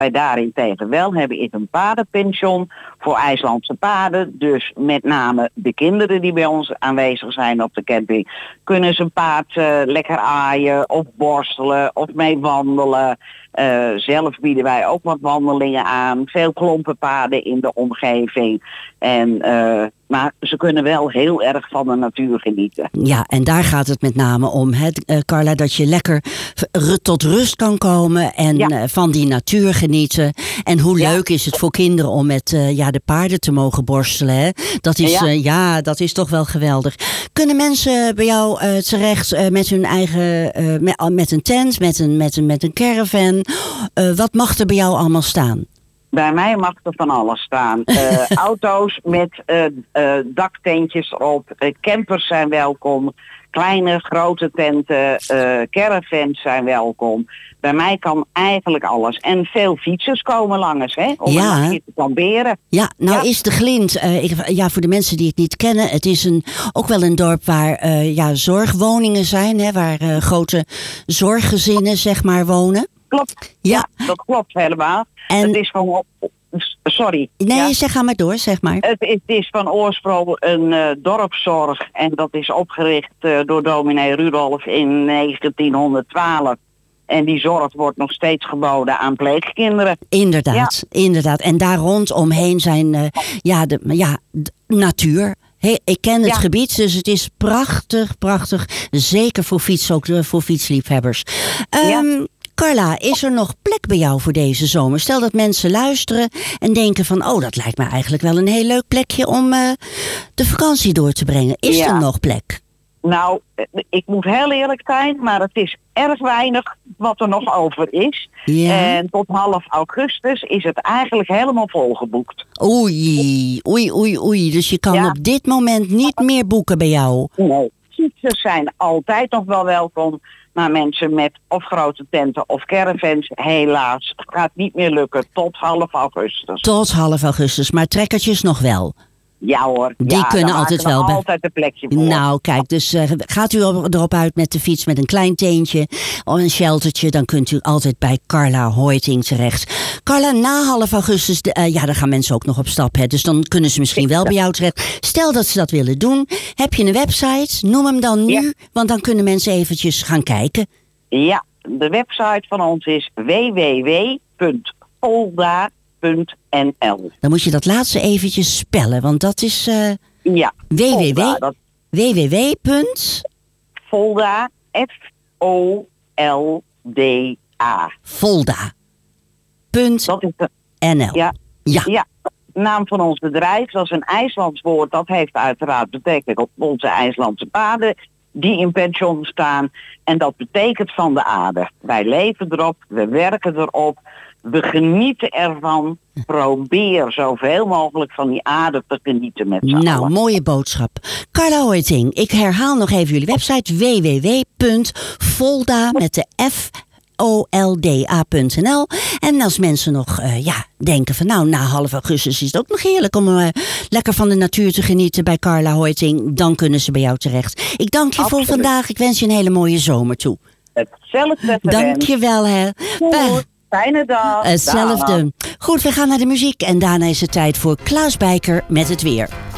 wij daarentegen wel hebben, is een paardenpension voor IJslandse paarden. Dus met name de kinderen die bij ons aanwezig zijn op de camping, kunnen ze een paard lekker aaien of borstelen of mee wandelen. Zelf bieden wij ook wat wandelingen aan. Veel klompenpaden in de omgeving. Maar ze kunnen wel heel erg van de natuur genieten. Ja, en daar gaat het met name om, hè, Carla, dat je lekker tot rust kan komen en van die natuur genieten. En hoe leuk is het voor kinderen om met de paarden te mogen borstelen, hè? Dat is, dat is toch wel geweldig. Kunnen mensen bij jou terecht met hun eigen, met een tent, met een caravan? Wat mag er bij jou allemaal staan? Bij mij mag er van alles staan. Auto's met daktentjes erop. Campers zijn welkom. Kleine, grote tenten. Caravans zijn welkom. Bij mij kan eigenlijk alles. En veel fietsers komen langs, hè? Om een nachtje te kamperen. Ja, is de Glind, voor de mensen die het niet kennen, het is ook wel een dorp waar zorgwoningen zijn, hè? Waar grote zorggezinnen, zeg maar, wonen. Klopt, ja, dat klopt helemaal. En het is van... Sorry. Nee, ga maar door, zeg maar. Het is van oorsprong een dorpszorg en dat is opgericht door dominee Rudolf in 1912. En die zorg wordt nog steeds geboden aan pleegkinderen. Inderdaad. En daar rondomheen zijn de natuur. Ik ken het gebied, dus het is prachtig. Zeker voor fietsliefhebbers. Carla, is er nog plek bij jou voor deze zomer? Stel dat mensen luisteren en denken van, dat lijkt me eigenlijk wel een heel leuk plekje om de vakantie door te brengen. Is er nog plek? Nou, ik moet heel eerlijk zijn, maar het is erg weinig wat er nog over is. Ja. En tot half augustus is het eigenlijk helemaal volgeboekt. Oei. Dus je kan op dit moment niet meer boeken bij jou? Nee, fietsers zijn altijd nog wel welkom. Maar mensen met of grote tenten of caravans, helaas, gaat niet meer lukken tot half augustus. Tot half augustus, maar trekkertjes nog wel? Ja hoor. Die kunnen altijd wel. Altijd een plekje voor. Nou kijk, dus gaat u erop uit met de fiets met een klein teentje of een sheltertje, dan kunt u altijd bij Carla Hoiting terecht. Carla, na half augustus, dan gaan mensen ook nog op stap. Hè, dus dan kunnen ze misschien wel bij jou terecht. Stel dat ze dat willen doen. Heb je een website? Noem hem dan nu, want dan kunnen mensen eventjes gaan kijken. Ja, de website van ons is www.folda.nl. Dan moet je dat laatste eventjes spellen, want dat is www.folda, Folda. Folda.nl. Ja. Naam van ons bedrijf, dat is een IJslands woord. Dat heeft uiteraard betekend op onze IJslandse paarden die in pension staan. En dat betekent van de aarde. Wij leven erop, we werken erop, we genieten ervan. Probeer zoveel mogelijk van die aarde te genieten met z'n allen. Nou, mooie boodschap. Carla Hoiting, ik herhaal nog even jullie website www.folda met de folda.nl. En als mensen nog denken van na half augustus is het ook nog heerlijk om lekker van de natuur te genieten bij Carla Hoiting, dan kunnen ze bij jou terecht. Ik dank je voor vandaag. Ik wens je een hele mooie zomer toe. Hetzelfde. Dank je wel, hè. Fijne dag. Hetzelfde. Goed, we gaan naar de muziek en daarna is het tijd voor Klaas Bijker met het weer.